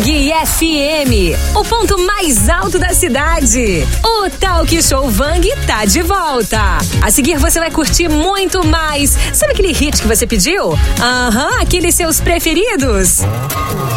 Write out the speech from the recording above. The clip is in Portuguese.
Vang FM, o ponto mais alto da cidade. O Talk Show Vang tá de volta. A seguir você vai curtir muito mais. Sabe aquele hit que você pediu? Aqueles seus preferidos.